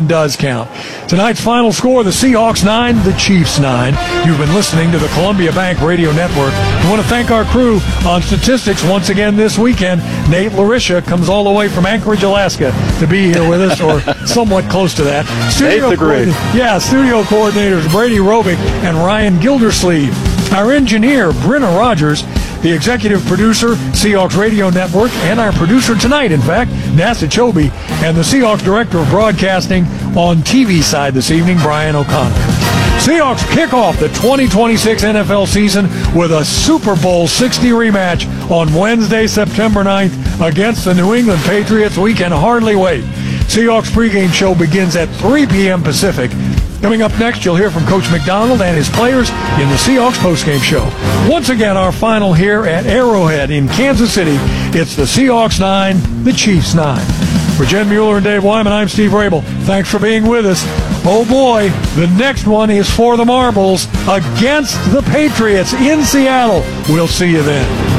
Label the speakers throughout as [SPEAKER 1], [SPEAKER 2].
[SPEAKER 1] does count. Tonight's final score, the Seahawks 9, the Chiefs 9. You've been listening to the Columbia Bank Radio Network. I want to thank our crew on statistics once again this weekend. Nate Larisha comes all the way from Anchorage, Alaska to be here with us, or somewhat close to that. Studio coordinators Brady Robick and Ryan Gildersleeve. Our engineer, Brenna Rogers. The executive producer, Seahawks Radio Network, and our producer tonight, in fact, Nasa Chobe, and the Seahawks director of broadcasting on TV side this evening, Brian O'Connor. Seahawks kick off the 2026 NFL season with a Super Bowl 60 rematch on Wednesday, September 9th against the New England Patriots. We can hardly wait. Seahawks pregame show begins at 3 p.m. Pacific. Coming up next, you'll hear from Coach McDonald and his players in the Seahawks postgame show. Once again, our final here at Arrowhead in Kansas City. It's the Seahawks 9, the Chiefs 9. For Jen Mueller and Dave Wyman, I'm Steve Rabel. Thanks for being with us. Oh boy, the next one is for the Marbles against the Patriots in Seattle. We'll see you then.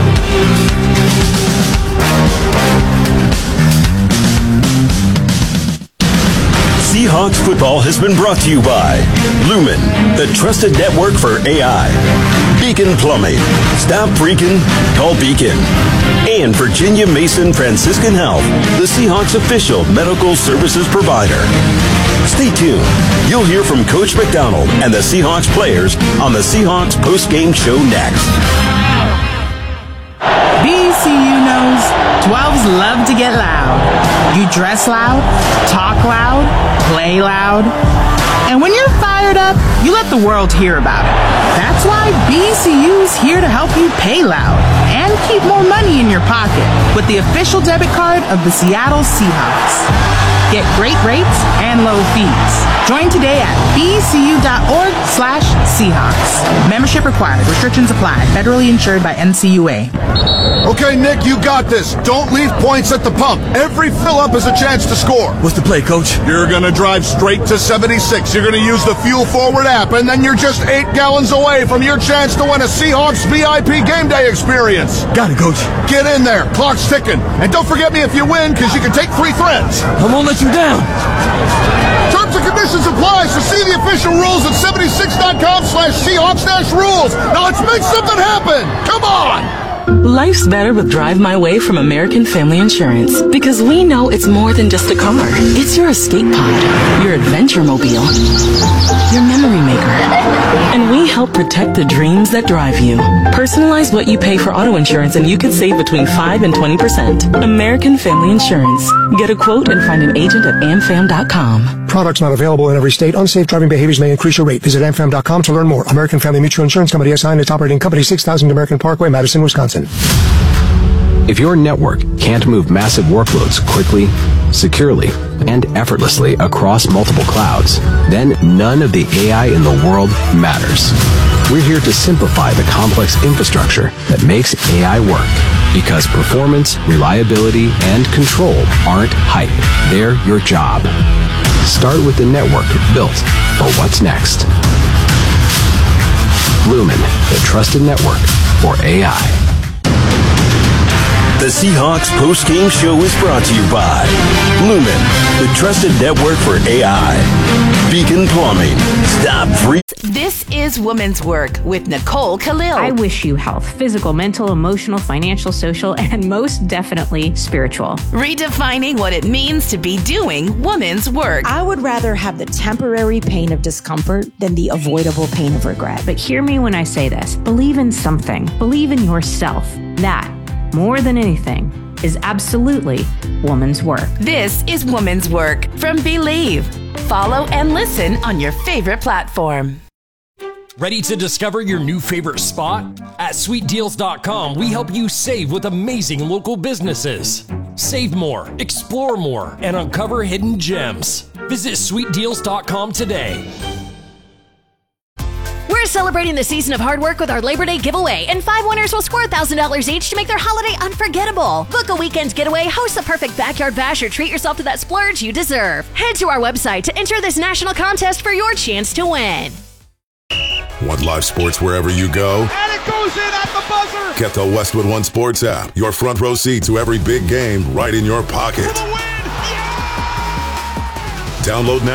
[SPEAKER 2] Seahawks football has been brought to you by Lumen, the trusted network for AI, Beacon Plumbing, stop freaking, call Beacon, and Virginia Mason Franciscan Health, the Seahawks official medical services provider. Stay tuned. You'll hear from Coach McDonald and the Seahawks players on the Seahawks postgame show next.
[SPEAKER 3] BCU knows 12s love to get loud. You dress loud, talk loud, play loud. And when you're fired up, you let the world hear about it. That's why BCU's here to help you pay loud and keep more money in your pocket with the official debit card of the Seattle Seahawks. Get great rates and low fees. Join today at bcu.org/Seahawks. Membership required. Restrictions apply. Federally insured by NCUA.
[SPEAKER 4] Okay, Nick, you got this. Don't leave points at the pump. Every fill-up is a chance to score.
[SPEAKER 5] What's the play, Coach?
[SPEAKER 4] You're going to drive straight to 76. You're going to use the Fuel Forward app, and then you're just 8 gallons away from your chance to win a Seahawks VIP game day experience.
[SPEAKER 5] Got it, Coach.
[SPEAKER 4] Get in there. Clock's ticking. And don't forget me if you win, because you can take free threads.
[SPEAKER 5] I won't let you down.
[SPEAKER 4] Terms and conditions apply, so see the official rules at 76.com/Seahawks-rules. Now let's make something happen. Come on.
[SPEAKER 6] Life's better with Drive My Way from American Family Insurance, because we know it's more than just a car. It's your escape pod, your adventure mobile, your memory maker. And we help protect the dreams that drive you. Personalize what you pay for auto insurance and you could save between 5 and 20%. American Family Insurance. Get a quote and find an agent at amfam.com.
[SPEAKER 7] Products not available in every state. Unsafe driving behaviors may increase your rate. Visit amfam.com to learn more. American Family Mutual Insurance Company SI and its operating company, 6000 American Parkway, Madison, Wisconsin.
[SPEAKER 8] If your network can't move massive workloads quickly, securely, and effortlessly across multiple clouds, then none of the AI in the world matters. We're here to simplify the complex infrastructure that makes AI work, because performance, reliability, and control aren't hype. They're your job. Start with the network built for what's next. Lumen, the trusted network for AI.
[SPEAKER 2] The Seahawks postgame show is brought to you by Lumen, the trusted network for AI, Beacon Plumbing, stop free.
[SPEAKER 9] This is Women's Work with Nicole Khalil.
[SPEAKER 10] I wish you health, physical, mental, emotional, financial, social, and most definitely spiritual.
[SPEAKER 9] Redefining what it means to be doing women's work.
[SPEAKER 11] I would rather have the temporary pain of discomfort than the avoidable pain of regret.
[SPEAKER 10] But hear me when I say this. Believe in something. Believe in yourself. That, more than anything, is absolutely woman's work.
[SPEAKER 9] This is Woman's Work from Believe. Follow and listen on your favorite platform.
[SPEAKER 12] Ready to discover your new favorite spot? At sweetdeals.com, we help you save with amazing local businesses. Save more, explore more, and uncover hidden gems. Visit sweetdeals.com today.
[SPEAKER 13] We're celebrating the season of hard work with our Labor Day giveaway, and 5 winners will score $1,000 each to make their holiday unforgettable. Book a weekend getaway, host the perfect backyard bash, or treat yourself to that splurge you deserve. Head to our website to enter this national contest for your chance to win.
[SPEAKER 14] Want live sports wherever you go?
[SPEAKER 15] And it goes in at the buzzer!
[SPEAKER 14] Get the Westwood One Sports app. Your front row seat to every big game right in your pocket.
[SPEAKER 15] For the win! Yeah!
[SPEAKER 14] Download now.